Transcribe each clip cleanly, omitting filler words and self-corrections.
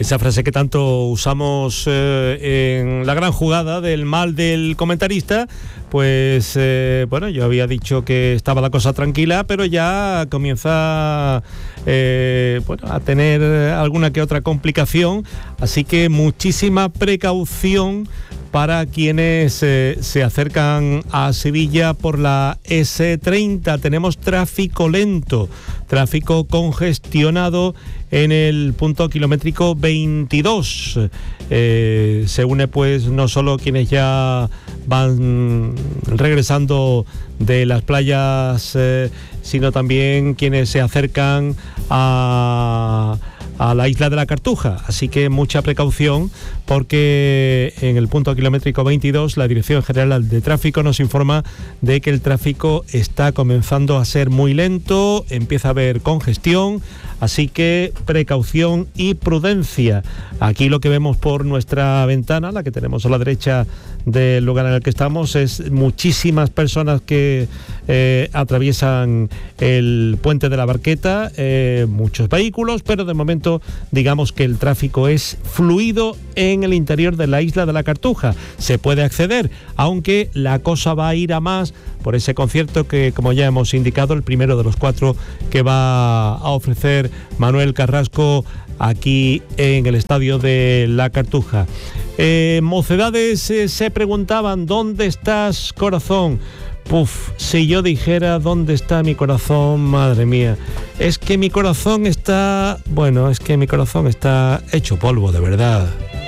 Esa frase que tanto usamos en la gran jugada del mal del comentarista, pues bueno, yo había dicho que estaba la cosa tranquila, pero ya comienza bueno, a tener alguna que otra complicación, así que muchísima precaución para quienes se acercan a Sevilla por la S30. Tenemos tráfico lento, tráfico congestionado en el punto kilométrico 22. Se une pues no solo quienes ya van regresando de las playas, sino también quienes se acercan a la isla de la Cartuja, así que mucha precaución porque en el punto kilométrico 22 la Dirección General de Tráfico nos informa de que el tráfico está comenzando a ser muy lento, empieza a haber congestión, así que precaución y prudencia. Aquí lo que vemos por nuestra ventana, la que tenemos a la derecha del lugar en el que estamos, es muchísimas personas que atraviesan el puente de la Barqueta, muchos vehículos, pero de momento digamos que el tráfico es fluido en el interior de la isla de la Cartuja. Se puede acceder, aunque la cosa va a ir a más por ese concierto que, como ya hemos indicado, el primero de los 4 que va a ofrecer Manuel Carrasco aquí en el estadio de la Cartuja. Mocedades se preguntaban: ¿dónde estás, corazón? Puf, si yo dijera dónde está mi corazón, madre mía, es que mi corazón está, bueno, es que mi corazón está hecho polvo, de verdad.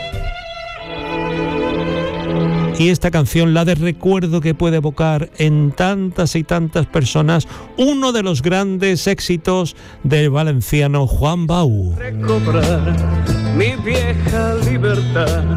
Y esta canción, la de recuerdo que puede evocar en tantas y tantas personas uno de los grandes éxitos del valenciano Juan Bau. Recobrar mi vieja libertad,